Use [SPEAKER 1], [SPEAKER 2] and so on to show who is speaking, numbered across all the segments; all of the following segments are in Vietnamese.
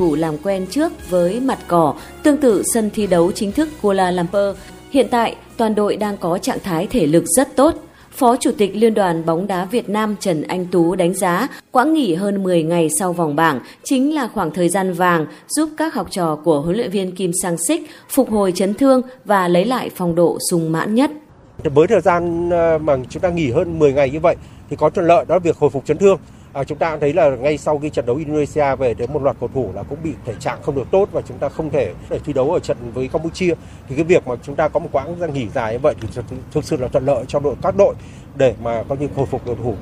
[SPEAKER 1] thủ làm quen trước với mặt cỏ, tương tự sân thi đấu chính thức Kuala Lumpur. Hiện tại, toàn đội đang có trạng thái thể lực rất tốt. Phó Chủ tịch Liên đoàn bóng đá Việt Nam Trần Anh Tú đánh giá quãng nghỉ hơn 10 ngày sau vòng bảng chính là khoảng thời gian vàng giúp các học trò của huấn luyện viên Kim Sang-sik phục hồi chấn thương và lấy lại phong độ sung mãn nhất.
[SPEAKER 2] Với thời gian mà chúng ta nghỉ hơn 10 ngày như vậy thì có thuận lợi đó là việc hồi phục chấn thương. Chúng ta thấy là ngay sau khi trận đấu Indonesia về đến một loạt cầu thủ là cũng bị thể trạng không được tốt và chúng ta không thể để thi đấu ở trận với Campuchia. Thì cái việc mà chúng ta có một quãng ra nghỉ dài như vậy thì thực sự là thuận lợi cho các đội để mà có những hồi phục cầu thủ.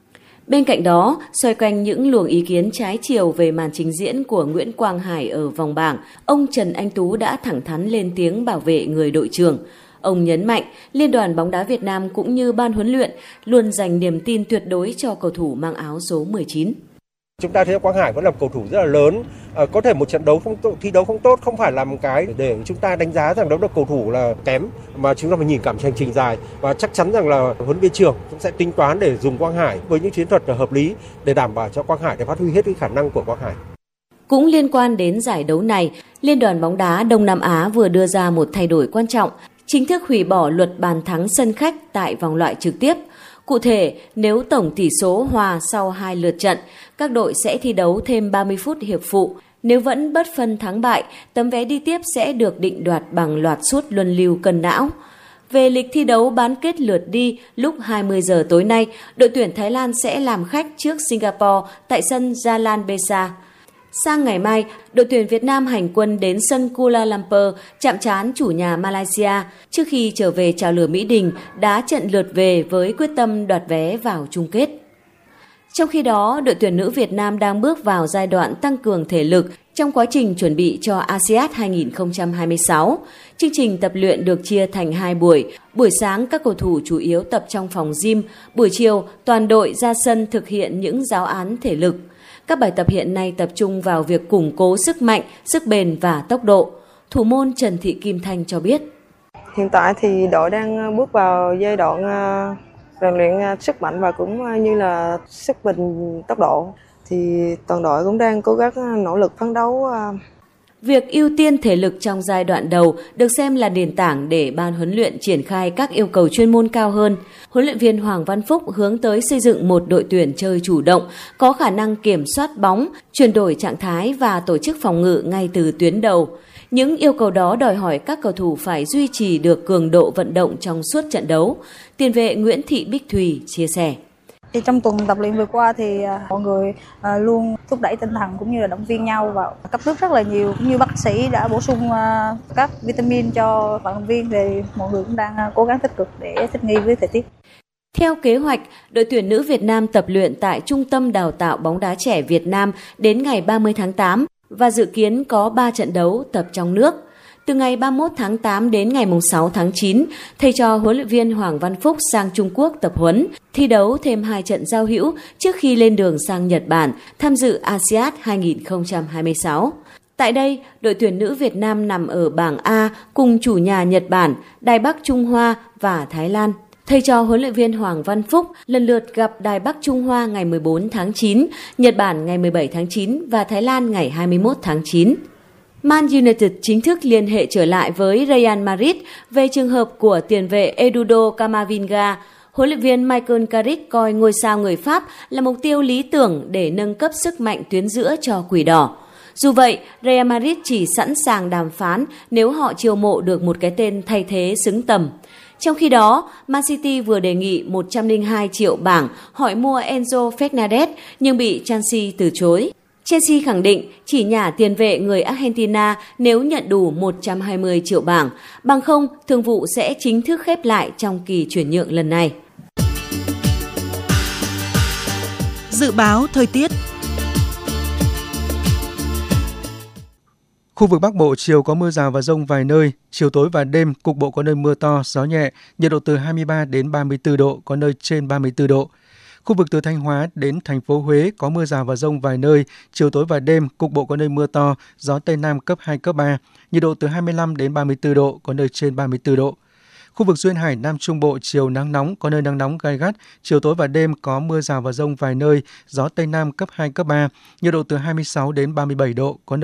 [SPEAKER 1] Bên cạnh đó, xoay quanh những luồng ý kiến trái chiều về màn trình diễn của Nguyễn Quang Hải ở vòng bảng, ông Trần Anh Tú đã thẳng thắn lên tiếng bảo vệ người đội trưởng. Ông nhấn mạnh, Liên đoàn bóng đá Việt Nam cũng như ban huấn luyện luôn dành niềm tin tuyệt đối cho cầu thủ mang áo số 19.
[SPEAKER 2] Chúng ta thấy Quang Hải vẫn là cầu thủ rất là lớn, có thể một trận đấu thi đấu không tốt không phải là một cái để chúng ta đánh giá rằng đó là cầu thủ là kém, mà chúng ta phải nhìn cả hành trình dài và chắc chắn rằng là huấn luyện viên trưởng cũng sẽ tính toán để dùng Quang Hải với những chiến thuật hợp lý để đảm bảo cho Quang Hải để phát huy hết cái khả năng của Quang Hải.
[SPEAKER 1] Cũng liên quan đến giải đấu này, Liên đoàn bóng đá Đông Nam Á vừa đưa ra một thay đổi quan trọng, chính thức hủy bỏ luật bàn thắng sân khách tại vòng loại trực tiếp. Cụ thể, nếu tổng tỷ số hòa sau 2 lượt trận, các đội sẽ thi đấu thêm 30 phút hiệp phụ. Nếu vẫn bất phân thắng bại, tấm vé đi tiếp sẽ được định đoạt bằng loạt sút luân lưu cân não. Về lịch thi đấu bán kết lượt đi, lúc 20 giờ tối nay, đội tuyển Thái Lan sẽ làm khách trước Singapore tại sân Jalan Besar. Sang ngày mai, đội tuyển Việt Nam hành quân đến sân Kuala Lumpur chạm trán chủ nhà Malaysia trước khi trở về chào lửa Mỹ Đình đá trận lượt về với quyết tâm đoạt vé vào chung kết. Trong khi đó, đội tuyển nữ Việt Nam đang bước vào giai đoạn tăng cường thể lực trong quá trình chuẩn bị cho ASEAN 2026. Chương trình tập luyện được chia thành 2 buổi. Buổi sáng các cầu thủ chủ yếu tập trong phòng gym, buổi chiều toàn đội ra sân thực hiện những giáo án thể lực. Các bài tập hiện nay tập trung vào việc củng cố sức mạnh, sức bền và tốc độ. Thủ môn Trần Thị Kim Thanh cho biết.
[SPEAKER 3] Hiện tại thì đội đang bước vào giai đoạn rèn luyện sức mạnh và cũng như là sức bền tốc độ. Thì toàn đội cũng đang cố gắng nỗ lực phấn đấu.
[SPEAKER 1] Việc ưu tiên thể lực trong giai đoạn đầu được xem là nền tảng để ban huấn luyện triển khai các yêu cầu chuyên môn cao hơn. Huấn luyện viên Hoàng Văn Phúc hướng tới xây dựng một đội tuyển chơi chủ động, có khả năng kiểm soát bóng, chuyển đổi trạng thái và tổ chức phòng ngự ngay từ tuyến đầu. Những yêu cầu đó đòi hỏi các cầu thủ phải duy trì được cường độ vận động trong suốt trận đấu. Tiền vệ Nguyễn Thị Bích Thùy chia sẻ.
[SPEAKER 4] Thì trong tuần tập luyện vừa qua thì mọi người luôn thúc đẩy tinh thần cũng như là động viên nhau và cấp nước rất là nhiều, cũng như bác sĩ đã bổ sung các vitamin cho vận động viên thì mọi người cũng đang cố gắng tích cực để thích nghi với thời tiết.
[SPEAKER 1] Theo kế hoạch, đội tuyển nữ Việt Nam tập luyện tại Trung tâm Đào tạo bóng đá trẻ Việt Nam đến ngày 30 tháng 8 và dự kiến có 3 trận đấu tập trong nước. Từ ngày 31 tháng 8 đến ngày 6 tháng 9, thầy trò huấn luyện viên Hoàng Văn Phúc sang Trung Quốc tập huấn, thi đấu thêm 2 trận giao hữu trước khi lên đường sang Nhật Bản tham dự ASEAN 2026. Tại đây, đội tuyển nữ Việt Nam nằm ở bảng A cùng chủ nhà Nhật Bản, Đài Bắc Trung Hoa và Thái Lan. Thầy trò huấn luyện viên Hoàng Văn Phúc lần lượt gặp Đài Bắc Trung Hoa ngày 14 tháng 9, Nhật Bản ngày 17 tháng 9 và Thái Lan ngày 21 tháng 9. Man United chính thức liên hệ trở lại với Real Madrid về trường hợp của tiền vệ Eduardo Camavinga. Huấn luyện viên Michael Carrick coi ngôi sao người Pháp là mục tiêu lý tưởng để nâng cấp sức mạnh tuyến giữa cho Quỷ Đỏ. Dù vậy, Real Madrid chỉ sẵn sàng đàm phán nếu họ chiêu mộ được một cái tên thay thế xứng tầm. Trong khi đó, Man City vừa đề nghị 102 triệu bảng hỏi mua Enzo Fernandez nhưng bị Chelsea từ chối. Chelsea khẳng định chỉ nhả tiền vệ người Argentina nếu nhận đủ 120 triệu bảng, bằng không thương vụ sẽ chính thức khép lại trong kỳ chuyển nhượng lần này.
[SPEAKER 5] Dự báo thời tiết.
[SPEAKER 6] Khu vực Bắc Bộ chiều có mưa rào và dông vài nơi, chiều tối và đêm cục bộ có nơi mưa to, gió nhẹ, nhiệt độ từ 23 đến 34 độ, có nơi trên 34 độ. Khu vực từ Thanh Hóa đến thành phố Huế có mưa rào và dông vài nơi, chiều tối và đêm cục bộ có nơi mưa to, gió Tây Nam cấp 2, cấp 3, nhiệt độ từ 25 đến 34 độ, có nơi trên 34 độ. Khu vực Duyên Hải Nam Trung Bộ chiều nắng nóng, có nơi nắng nóng gay gắt, chiều tối và đêm có mưa rào và dông vài nơi, gió Tây Nam cấp 2, cấp 3, nhiệt độ từ 26 đến 37 độ, có nơi